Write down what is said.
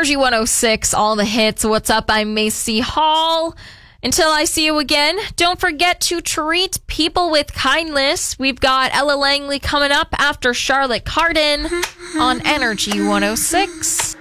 Energy 106, all the hits. What's up? I'm Macy Hall. Until I see you again, don't forget to treat people with kindness. We've got Ella Langley coming up after Charlotte Cardin on Energy 106.